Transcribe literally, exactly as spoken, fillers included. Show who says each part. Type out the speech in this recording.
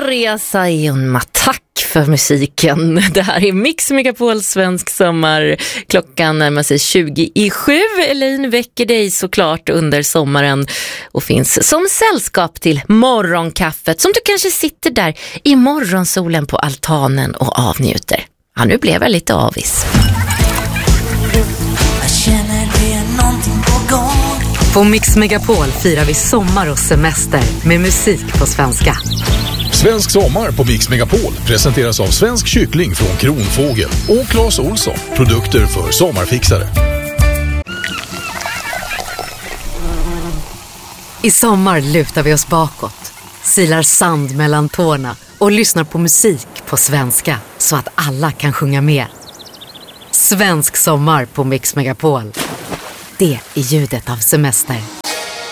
Speaker 1: Resa Yunma, tack för musiken. Det här är Mix Megapol svensk sommar. Klockan närmar sig tjugo i sju. Elaine väcker dig såklart under sommaren och finns som sällskap till morgonkaffet som du kanske sitter där i morgonsolen på altanen och avnjuter. Ja, nu blev jag lite avis.
Speaker 2: Jag känner det är någonting på gång.
Speaker 3: På Mix Megapol firar vi sommar och semester med musik på svenska.
Speaker 4: Svensk sommar på Mix Megapol presenteras av Svensk kyckling från Kronfågel och Claes Olsson, produkter för sommarfixare.
Speaker 3: I sommar lutar vi oss bakåt, silar sand mellan tårna och lyssnar på musik på svenska så att alla kan sjunga med. Svensk sommar på Mix Megapol. Det är ljudet av semester.